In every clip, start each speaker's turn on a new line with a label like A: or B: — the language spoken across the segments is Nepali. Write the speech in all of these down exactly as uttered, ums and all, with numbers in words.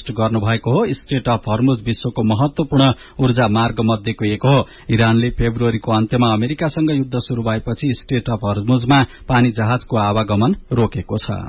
A: पोस्ट गर्नुभएको हो। स्ट्रेट अफ हर्मुज विश्वको महत्वपूर्ण ऊर्जा मार्ग मध्येको एक हो। इरानले फेब्रुअरीको अन्त्यमा अमेरिकासँग युद्ध शुरू भएपछि स्ट्रेट अफ हर्मुजमा पानी जहाजको आवागमन रोकेको छ।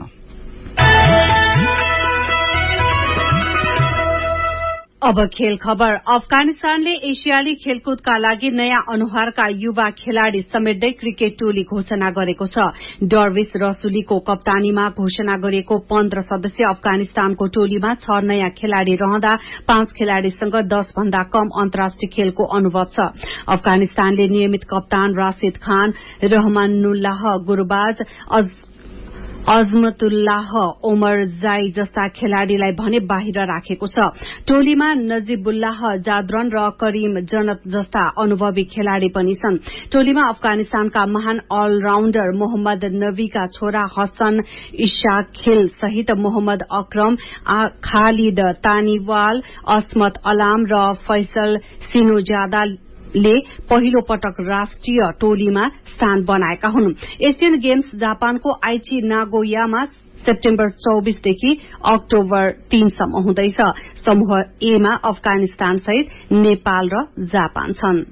B: अब खेल खबर। अफगानिस्तानले एसियाली खेलकुदका लागि नयाँ अनुहारका युवा खेलाड़ी समेट्दै क्रिकेट टोली घोषणा गरेको छ। डर्विस रसुलीको कप्तानीमा घोषणा गरिएको पन्ध्र सदस्यीय अफगानिस्तानको टोलीमा छ नयाँ खेलाड़ी रहँदा पाँच खेलाड़ीसँग दस भन्दा कम अन्तर्राष्ट्रिय खेलको अनुभव छ। अफगानिस्तानले नियमित कप्तान राशिद खान, रहमानुल्लाह गुरबाज, अजमतुल्लाह ओमर जाई जस्ता खेलाड़ीलाई भने बाहिर राखेको छ। टोलीमा नजीबुल्लाह जादरन र करीम जनत जस्ता अनुभवी खेलाड़ी पनि छन्। टोलीमा अफगानिस्तानका महान अलराउण्डर मोहम्मद नबीका छोरा हसन इशाखिल सहित मोहम्मद अक्रम, खालिद तानीवाल, अस्मत अलाम र फैसल सिनोजादा ले पहिलो पटक राष्ट्रिय टोलीमा स्थान बनाएका हुन्। एशियन गेम्स जापानको आइची नागोयामा सेप्टेम्बर चौबीसदेखि अक्टोबर तीनसम्म हुँदैछ। समूह ए मा अफगानिस्तान सहित नेपाल र जापान छन्।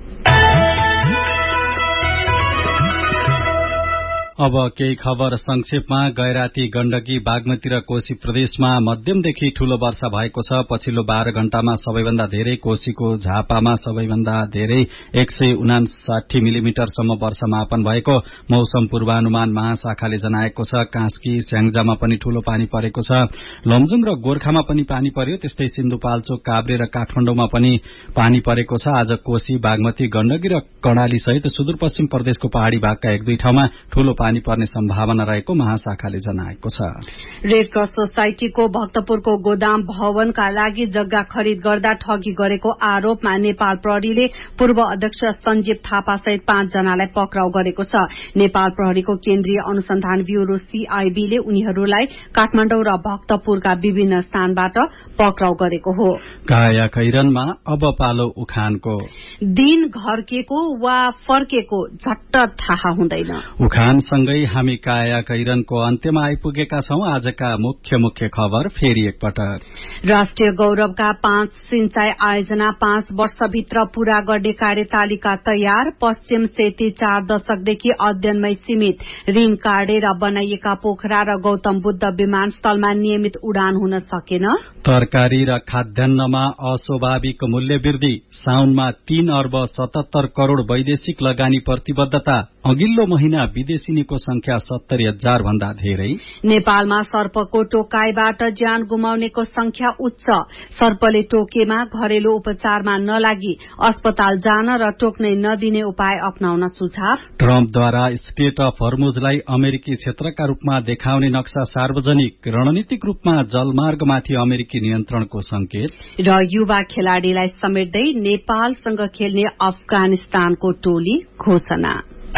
A: अब केही खबर संक्षेपमा। गैराती, गण्डकी, बागमती र कोशी प्रदेशमा मध्यमदेखि ठूलो वर्षा भएको छ। पछिल्लो बाह्र घण्टामा सबैभन्दा धेरै कोशीको झापामा सबैभन्दा धेरै एक सय उनासाठी मिलिमिटरसम्म वर्षा मापन भएको मौसम पूर्वानुमान महाशाखाले जनाएको छ। कास्की, स्याङ्जामा पनि ठूलो पानी परेको छ। लमजुङ र गोर्खामा पनि पानी पर्यो। त्यस्तै सिन्धुपाल्चोक, काभ्रे र काठमाडौँमा पनि पानी परेको छ। आज कोशी, बागमती, गण्डकी र कर्णाली सहित सुदूरपश्चिम प्रदेशको पहाड़ी भागका एक दुई ठाउँमा ठूलो पानी पर्ने सम्भावना रहेको महाशाखाले जनाएको छ।
B: रेड क्रस सोसाइटीको भक्तपुरको गोदाम भवनका लागि जग्गा खरिद गर्दा ठगी गरेको आरोपमा नेपाल प्रहरीले पूर्व अध्यक्ष सञ्जीव थापा सहित पाँच जनालाई पक्राउ गरेको छ। नेपाल प्रहरीको केन्द्रीय अनुसन्धान ब्यूरो सीआईबीले उनीहरूलाई काठमाडौँ र भक्तपुरका विभिन्न स्थानबाट पक्राउ गरेको हो।
A: काया कैरनमा अब पालो उखानको।
B: दिन घर्केको वा फर्केको झट्ट थाहा हुँदैन।
A: उखान सँगै हामी काया कैरनको अन्त्यमा आइपुगेका छौं। आजका मुख्य मुख्य खबर फेरि एकपटक।
B: राष्ट्रिय गौरवका पाँच सिंचाई आयोजना पाँच वर्षभित्र पूरा गर्ने कार्यतालिका तयार। पश्चिम सेती चार दशकदेखि अध्ययनमै सीमित। ऋण काटेर बनाइएका पोखरा र गौतम बुद्ध विमानस्थलमा नियमित उडान हुन सकेन।
A: तरकारी र खाद्यान्नमा अस्वाभाविक मूल्य वृद्धि। साउनमा तीन अर्ब सतहत्तर करोड़ वैदेशिक लगानी प्रतिबद्धता। अघिल्लो महिना विदेशिनीको संख्या सत्तरी हजार भन्दा धेरै। नेपालमा सर्पको टोकाइबाट ज्यान गुमाउनेको संख्या उच्च। सर्पले टोकेमा घरेलु उपचारमा नलागी अस्पताल जान र टोक्नै नदिने उपाय अपनाउन सुझाव। ट्रम्पद्वारा स्टेट अफ हर्मुजलाई अमेरिकी क्षेत्रका रूपमा देखाउने नक्सा सार्वजनिक। रणनीतिक रूपमा जलमार्गमाथि अमेरिकी नियन्त्रणको संकेत।
B: र युवा खेलाड़ीलाई समेट्दै नेपालसँग खेल्ने अफगानिस्तानको टोली घोषणा।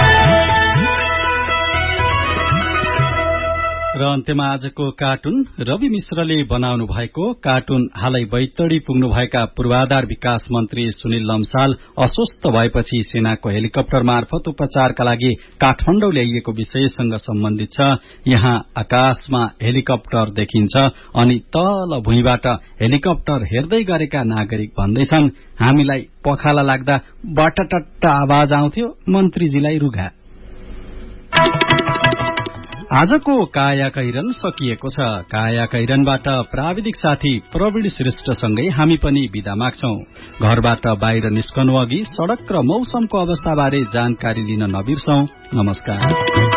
A: र अन्त्यमा आजको कार्टुन। रवि मिश्रले बनाउनु भएको कार्टुन। हालै बैतडी पुग्नुभएका पूर्वाधार विकास मन्त्री सुनिल लम्साल अस्वस्थ भएपछि सेनाको हेलिकप्टर मार्फत उपचारका लागि काठमाडौँ ल्याइएको विषयसँग सम्बन्धित छ। यहाँ आकाशमा हेलिकप्टर देखिन्छ अनि तल भुइँबाट हेलिकप्टर हेर्दै गरेका नागरिक भन्दैछन्, हामीलाई पखाला लाग्दा बटटट्ट आवाज आउँथ्यो, मन्त्रीजीलाई रुघा। आजको काया कैरन सकिएको छ। काया कैरनबाट प्राविधिक साथी प्रवीण श्रेष्ठसँगै हामी पनि बिदा माग्छौं। घरबाट बाहिर निस्कनु अघि सड़क र मौसमको अवस्थाबारे जानकारी लिन नबिर्सौं। नमस्कार।